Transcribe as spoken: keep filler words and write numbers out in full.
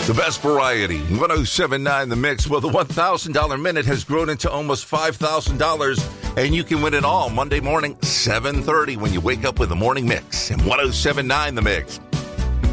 The best variety, one oh seven point nine The Mix. Well, the one thousand dollars minute has grown into almost five thousand dollars, and you can win it all Monday morning, seven thirty, when you wake up with the Morning Mix and one oh seven point nine The Mix.